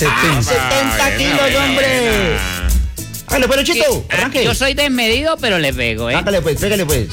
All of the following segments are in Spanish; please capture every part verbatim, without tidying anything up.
setenta, setenta kilos, buena, hombre. buena. Hágale, pues, Luchito, arranque. Yo soy desmedido, pero le pego, ¿eh? Hágale, pues, pégale, pues.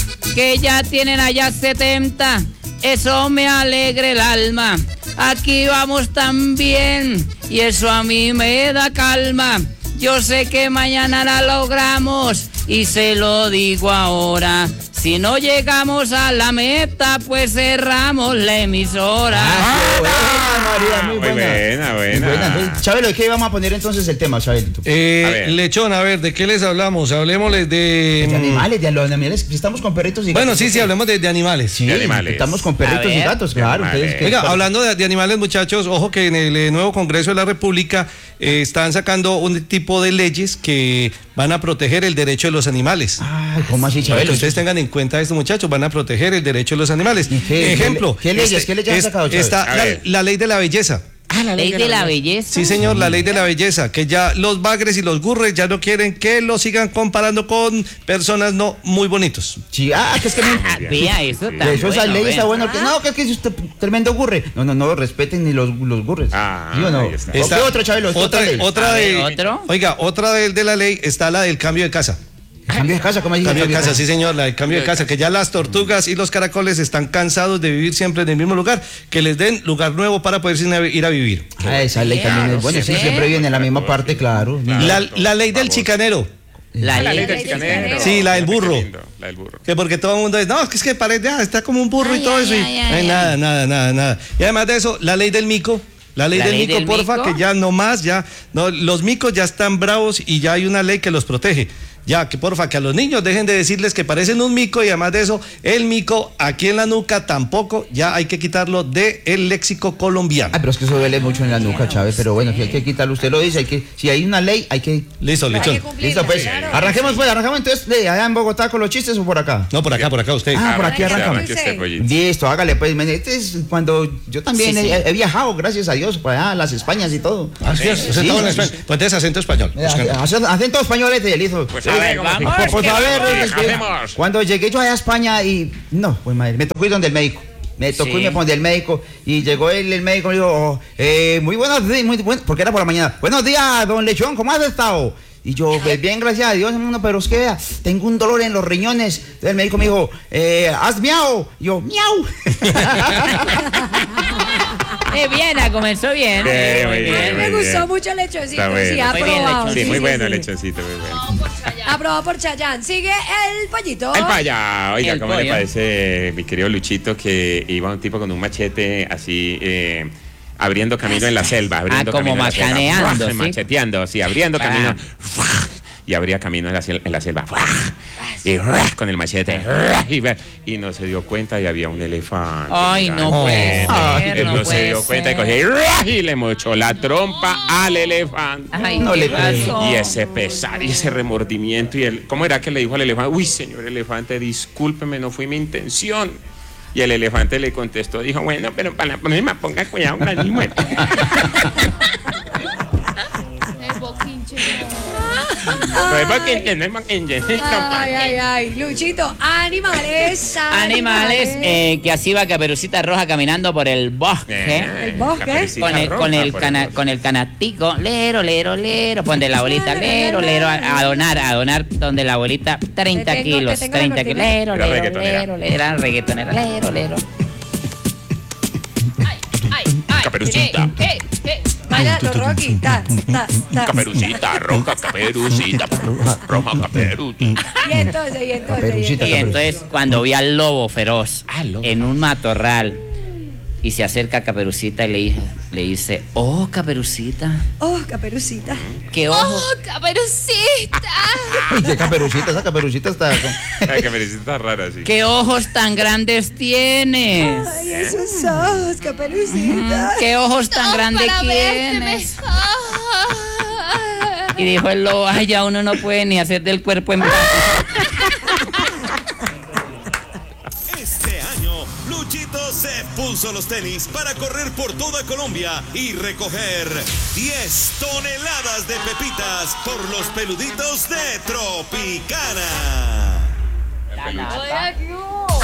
Que ya tienen allá setenta, eso me alegra el alma. Aquí vamos tan bien y eso a mí me da calma. Yo sé que mañana la logramos y se lo digo ahora. Si no llegamos a la meta, pues cerramos la emisora. Ah, qué buena, María, muy Muy buena. buena, buena. Muy buena. Entonces, Chabelo, ¿de qué vamos a poner entonces el tema, Chabelito? Eh, A ver. Lechón, a ver, ¿de qué les hablamos? Hablemosles de... De animales, de los animales. Estamos con perritos y gatos. Bueno, sí, sí, hablemos de, de animales. Sí, De animales. estamos con perritos A y ver. gatos, claro. animales. Ustedes, ¿qué- Oiga, cuál- hablando de, de animales, muchachos, ojo que en el eh, nuevo Congreso de la República eh, están sacando un tipo de leyes que van a proteger el derecho de los animales. Ay, ¿cómo así, Para que Chabelo? ustedes tengan en cuenta esto, muchachos, van a proteger el derecho de los animales. ¿Y qué- Ejemplo. qué le- qué leyes- qué leyes han sacado, Chávez? Está A la, ver. la ley de la belleza. Ah, la ley de la belleza. Sí, señor, la ley de la belleza, que ya los bagres y los gurres ya no quieren que los sigan comparando con personas no muy bonitos. Sí, ah, que es que me... Ah, vea eso De tan eso esa bueno, ley vea. está bueno. Que, no, que es que es usted tremendo gurre. No, no, no, respeten ni los, los gurres. Ah, ¿Sí o no? ahí está. ¿O qué otra, Chabelo? ¿Qué otra, ley? otra A ver, de, ¿otro? Oiga, otra de, de la ley está la del cambio de casa. Cambio de casa, ¿cómo así? Cambio de casa, sí señor, la del cambio de casa, que ya las tortugas y los caracoles están cansados de vivir siempre en el mismo lugar, que les den lugar nuevo para poder ir a vivir. Ah, esa ley también es buena. Sí, sí. siempre viene en la misma parte, claro. La, la ley del chicanero, La La ley ley de del chicanero. Sí, la del burro. Qué lindo, La del burro. que porque todo el mundo dice, no, es que, es que parece, ah, está como un burro y Ay, todo ay, eso, y ay, ay, ay, ay. nada, nada, nada, nada. Y además de eso, la ley del mico. La ley ¿La del ley mico, del porfa, mico? que ya no más, ya, no, los micos ya están bravos y ya hay una ley que los protege. Ya, que porfa, que a los niños dejen de decirles que parecen un mico y además de eso, el mico aquí en la nuca tampoco, ya hay que quitarlo del léxico colombiano. Ah, pero es que eso duele mucho en la nuca, Chávez. Pero bueno, si hay que quitarlo, usted lo dice. Hay que, si hay una ley, hay que. Listo, listo. Listo, pues. Arranquemos, pues. Arranquemos entonces de allá en Bogotá con los chistes o por acá. No, por acá, por acá, usted. Ah, por aquí Arranque, arrancamos. arranque usted, pollito. Listo, hágale, pues. men, Este es cuando yo también Sí, he, sí. he viajado, gracias a Dios, para allá, a las Españas y todo. Así es, usted Sí, estaba en sí, España. sí. Pues de acento español. Eh, hace- Acento español este, listo. Pues a ver, ¿cómo vamos. se- Por, por ¿Qué saber, vamos? es que Hacemos. cuando llegué yo allá a España y no, pues madre, me tocó ir donde el médico. Me tocó Sí. irme donde el médico y llegó el, el médico y dijo, oh, eh, muy buenos días, muy buen, porque era por la mañana. Buenos días, don Lechón, ¿cómo has estado? Y yo, pues bien, gracias a Dios, hermano, pero es que vea, tengo un dolor en los riñones. Entonces el médico me dijo, eh, ¿has miau? Y yo, miau. Eh, bien, ah, comenzó bien. Bien, eh, muy bien, A mí me muy gustó bien. mucho el lechoncito, Está bueno. sí, Muy bien, aprobado. Sí, sí, muy sí, bueno, sí. lechoncito, muy bueno. Aprobado por Chayanne. Sigue el pollito. El paya, oiga, El ¿cómo le pollo. parece, mi querido Luchito, que iba un tipo con un machete así, eh, abriendo camino en la selva? Abriendo Ah, como camino en la selva. macaneando, ¡Fua! ¿sí? Macheteando, sí, abriendo Ah. camino. ¡Fua! Y abría camino en la, sel- en la selva. ¡Fua! Y ¡fua! Con el machete. ¡fua! Y, ve- y no se dio cuenta y había un elefante. Ay, no Mira, puede Ay, ser, él no no se puede dio cuenta y ser. cogió y, ¡fua! Y le mochó la trompa al elefante. Ay, No ¿qué le pasó? Y ese pesar y ese remordimiento y el, ¿cómo era que le dijo al elefante? Uy, señor elefante, discúlpeme, no fue mi intención. Y el elefante le contestó, dijo, bueno, pero para la próxima ponga cuidado con el animal. No es boquinche, no es boquinche. Ay, ay, ay. Luchito, animales. Animales, eh, que así va Caperucita Roja caminando por el bosque. ¿El bosque? Caperucita Con el, roja, con, el por cana- el con el canastico, lero, lero, lero, ponte la abuelita, lero, lero, a, a donar, a donar donde la abuelita, treinta Te tengo- kilos, te tengo la treinta kilos, cortina. lero, Era lero, reggaetonera. lero, lero, era reggaetonera, lero, lero. Ay, ay, ay, Caperucita. eh, eh, eh. Vaya, los Rocky. Ta, ta, ta. Caperucita roja, caperucita roja, caperucita. Y entonces, y entonces. Caperucita. Y entonces cuando vi al lobo feroz Ah, lobo. en un matorral y se acerca a Caperucita y le, dice- le dice, oh Caperucita, Oh, Caperucita. qué ojos, ¡Oh, Caperucita! Ay, qué caperucita, esa caperucita está. con- Ay, caperucita rara, sí. qué ojos tan grandes tienes. Ay, esos ojos, Caperucita. ¿Qué ojos tan Todo grandes para verte tienes? mejor. Y dijo el lobo, ay, ya uno no puede ni hacer del cuerpo en blanco. Este año, Luchito se puso los tenis para correr por toda Colombia y recoger diez toneladas de pepitas por los peluditos de Tropicana.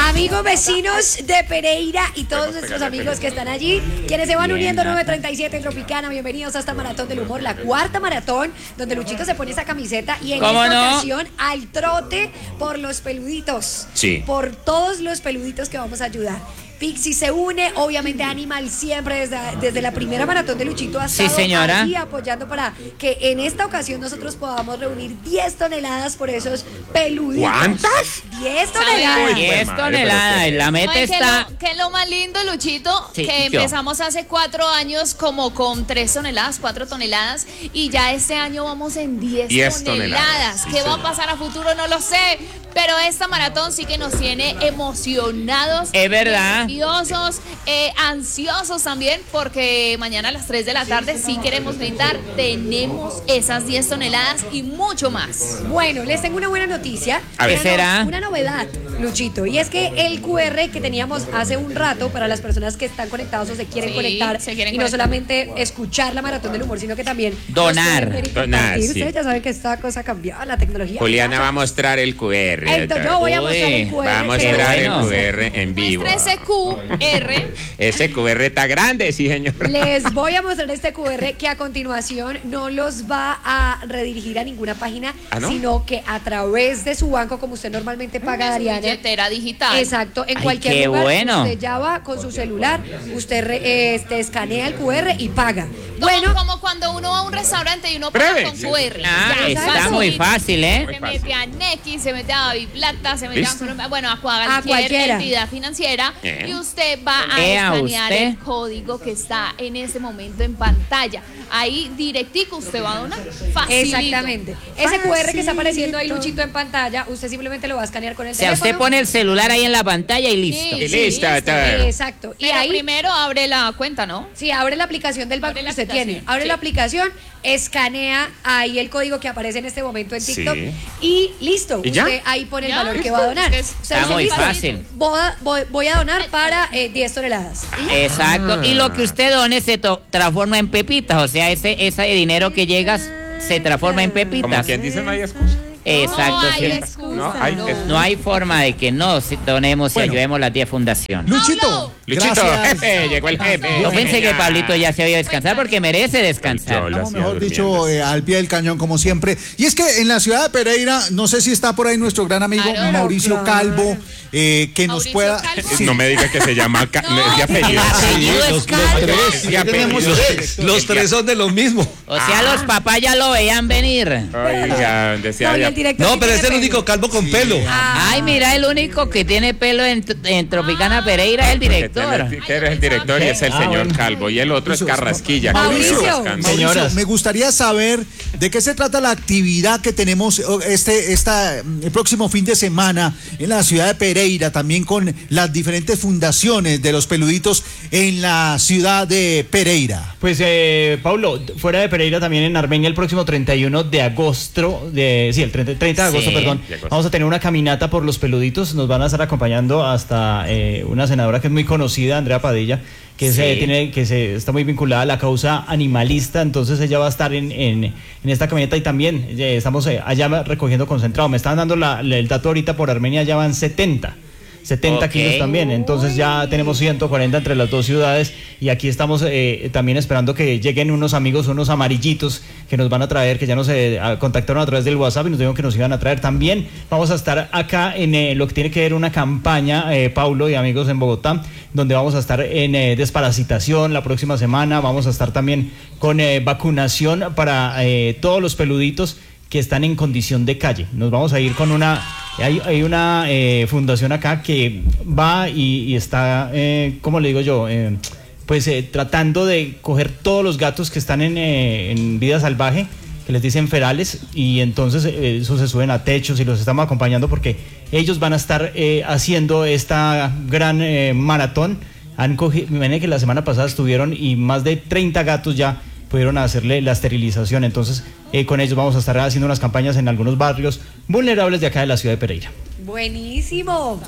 Amigos vecinos de Pereira y todos nuestros amigos que están allí, quienes se van Bien, uniendo Nata. nueve treinta y siete Tropicana, bienvenidos a esta Maratón del Humor, la cuarta maratón, donde Luchito se pone esa camiseta y en ¿Cómo esta no? ocasión al trote por los peluditos. Sí. Por todos los peluditos que vamos a ayudar. Pixie se une, obviamente Animal siempre desde, desde la primera maratón de Luchito ha Sí, estado señora. ahí apoyando para que en esta ocasión nosotros podamos reunir diez toneladas por esos peluditos. ¿Cuántas? diez toneladas. diez madre, toneladas. pero qué- La meta Ay, que está. lo, que lo más lindo, Luchito, Sí, que yo. empezamos hace cuatro años como con tres toneladas, cuatro toneladas, y ya este año vamos en diez, diez toneladas. toneladas, sí, ¿Qué va a señor. pasar a futuro? No lo sé, pero esta maratón sí que nos tiene emocionados. Es verdad. Nerviosos, eh, ansiosos también, porque mañana a las tres de la tarde sí queremos brindar. Tenemos esas diez toneladas y mucho más. Bueno, les tengo una buena noticia. A ver. Una ¿Qué será? Una novedad, Luchito, y es que el Q R que teníamos hace un rato para las personas que están conectados o se quieren Sí, conectar se quieren y no conectar. solamente escuchar la Maratón del Humor, sino que también nos Donar. pueden ver y Donar, compartir. sí. Ustedes ya saben que esta cosa cambió, la tecnología. Juliana va a mostrar el Q R. Entonces, yo voy a Uy, mostrar el Q R. Va a pero- mostrar el bueno. Q R en vivo. Muestra ese Q R. Ese Q R está grande, sí, señor. Les voy a mostrar este Q R que a continuación no los va a redirigir a ninguna página, ¿Ah, no? sino que a través de su banco, como usted normalmente paga, Su Ariana. billetera digital. Exacto, en Ay, cualquier qué lugar bueno. usted ya va con su celular, usted re- este, escanea el Q R y paga. Como, Bueno, como cuando uno va a un restaurante y uno paga Breve. con Q R. Ah, Ya, está facilito. muy fácil, ¿eh? Muy Se fácil. mete a Nequi, se mete a Daviplata, se mete ¿Listo? a, bueno, a cualquier A cualquiera. entidad financiera Bien. y usted va a Eh, a escanear usted. el código que está en este momento en pantalla. Ahí directico usted va a donar. Facilito. exactamente. Ese Q R que está apareciendo ahí, Luchito, en pantalla, usted simplemente lo va a escanear con el O sea, teléfono. usted pone el celular ahí en la pantalla y listo. Sí, Y sí, listo, listo. todo. Exacto. Y Pero ahí primero abre la cuenta, ¿no? sí, abre la aplicación del banco Abre que la usted aplicación, tiene. Abre sí. la aplicación, escanea ahí el código que aparece en este momento en Sí. TikTok y listo. ¿Y ya? Usted ahí pone el Ya. valor que va a donar. Es- Usted Está dice, muy "Listo, fácil". Voy a, voy- voy a donar para eh, diez toneladas. Y Exacto. Y lo que usted done se to- transforma en pepitas. O sea, ese, ese dinero que llegas se transforma en Como pepitas. quien dice, no hay excusa. Exacto. No hay sí. excusa. No hay no. excusa. No hay forma de que no si donemos y Bueno. ayudemos las diez fundaciones. Luchito, Luchito, gracias. jefe, llegó el jefe. Yo pensé que Pablito ya se había descansado porque merece descansar. Yo lo Estamos, hacía mejor durmiendo, dicho, sí. eh, al pie del cañón, como siempre. Y es que en la ciudad de Pereira, no sé si está por ahí nuestro gran amigo Claro. Mauricio Calvo, eh, que nos Mauricio pueda. Calvo. Sí. No me diga que se llama Ca- No. es de apellido. El apellido es los, los Calvo. tres, Es de apellido. los, los tres son de lo mismo. O sea, los papás ya lo veían venir. Oiga, decía No, y ya. el director No, sí pero tiene es el pelo. único calvo con pelo. Ay, mira, el único que tiene pelo en, en Tropicana Pereira es el Que director. tiene- que eres el director y es el Ah, señor bueno. Calvo. Y el otro es Carrasquilla. que Mauricio. está buscando. Mauricio, Señoras. me gustaría saber de qué se trata la actividad que tenemos oh, este esta, mm, el próximo fin de semana en la ciudad de Pereira, también con las diferentes fundaciones de los peluditos en la ciudad de Pereira. Pues, eh, Paulo, fuera de Pereira, también en Armenia, el próximo treinta y uno de agosto, de, sí, el treinta, treinta de agosto, Sí. perdón, De agosto. vamos a tener una caminata por los peluditos. Nos van a estar acompañando hasta eh, una senadora que es muy conocida, Andrea Padilla, que, se, Sí. tiene, que se, está muy vinculada a la causa animalista. Entonces ella va a estar en, en, en esta caminata y también eh, estamos eh, allá recogiendo concentrado. Me estaban dando la- la- el dato ahorita por Armenia, ya van setenta. setenta Ok. kilos también, entonces ya tenemos ciento cuarenta entre las dos ciudades y aquí estamos eh, también esperando que lleguen unos amigos, unos amarillitos que nos van a traer, que ya nos eh, a- contactaron a través del WhatsApp y nos dijeron que nos iban a traer. También vamos a estar acá en eh, lo que tiene que ver una campaña, eh, Paulo y amigos en Bogotá, donde vamos a estar en eh, desparasitación la próxima semana, vamos a estar también con eh, vacunación para eh, todos los peluditos que están en condición de calle. Nos vamos a ir con una, hay, hay una eh, fundación acá que va y, y está, eh, ¿cómo le digo yo? Eh, pues eh, tratando de coger todos los gatos que están en, eh, en vida salvaje, que les dicen ferales, y entonces eh, esos se suben a techos y los estamos acompañando porque ellos van a estar eh, haciendo esta gran eh, maratón. Han cogido, miren que la semana pasada estuvieron y más de treinta gatos ya pudieron hacerle la esterilización. Entonces, eh, con ellos vamos a estar haciendo unas campañas en algunos barrios vulnerables de acá de la ciudad de Pereira. Buenísimo.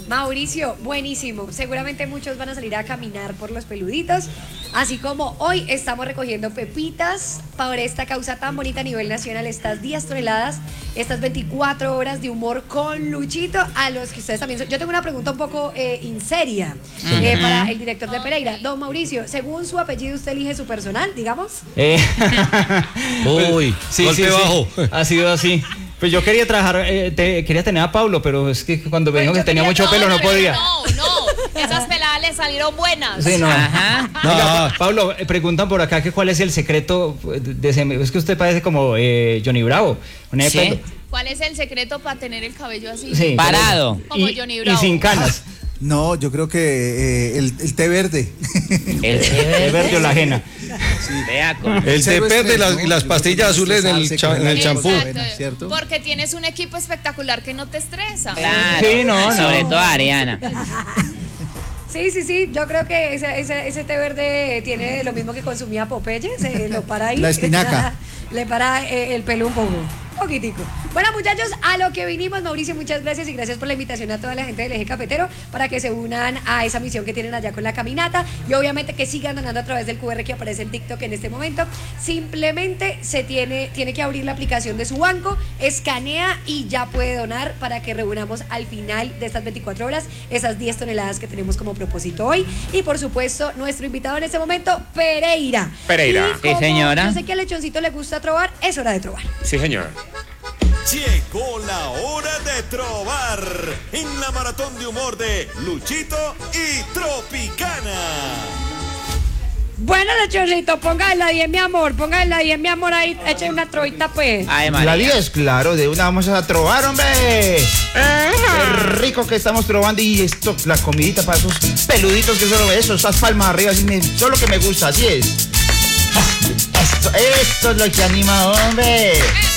Mauricio, buenísimo. Seguramente muchos van a salir a caminar por los peluditos. Así como hoy estamos recogiendo pepitas para esta causa tan bonita a nivel nacional. Estas diez toneladas, estas veinticuatro horas de humor con Luchito, a los que ustedes también son. Yo tengo una pregunta un poco eh, inseria eh, para el director de Pereira. Don Mauricio, según su apellido, ¿usted elige su personal, digamos? Eh, Uy, sí, golpe sí, bajo. sí, ha sido así. Pues yo quería trabajar, eh, te- quería tener a Pablo, pero es que cuando me Pues dijo yo que tenía quería- mucho no, pelo no pero podía. No, no, esas peladas le salieron buenas. Sí, no. Ajá. Venga, Pa- Pablo, eh, preguntan por acá que cuál es el secreto de de ese. Es que usted parece como eh, Johnny Bravo. con ese Sí. pelo. ¿Cuál es el secreto para tener el cabello así? Sí, Parado. Como y, Johnny y Bravo. sin canas. No, yo creo que eh, el, el té verde. El De verde o la ajena. Vea con- El té Cero verde estrés, y las, ¿no? y las Yo pastillas creo que azules en el, estresarse cha- con en el la- champú. Exacto, ¿cierto? porque tienes un equipo espectacular que no te estresa. Claro. Sí, no, no. Sobre todo Ariana. Sí, sí, sí. Yo creo que ese, ese, ese té verde tiene lo mismo que consumía Popeye. Se lo para ahí. La espinaca. Le para eh, el pelo un poco. Poquitico. Bueno, muchachos, a lo que vinimos, Mauricio, muchas gracias y gracias por la invitación a toda la gente del Eje Cafetero para que se unan a esa misión que tienen allá con la caminata y obviamente que sigan donando a través del Q R que aparece en TikTok en este momento. Simplemente se tiene, tiene que abrir la aplicación de su banco, escanea y ya puede donar para que reunamos al final de estas veinticuatro horas esas diez toneladas que tenemos como propósito hoy. Y por supuesto, nuestro invitado en este momento, Pereira. Pereira. Y como Sí, señora. Yo sé que al lechoncito le gusta trobar, es hora de trobar. Sí, señor. Llegó la hora de trobar en la maratón de humor de Luchito y Tropicana. Bueno, lechoncito, ponga la diez, mi amor, ponga la diez, mi amor, ahí, eche una trovita, pues. Ay, La María. diez, claro, de una vamos a trobar, hombre. Qué rico que estamos trobando y esto, la comidita para esos peluditos que solo eso, esas palmas arriba, así me, eso es lo que me gusta, así es. Esto, esto es lo que anima, hombre.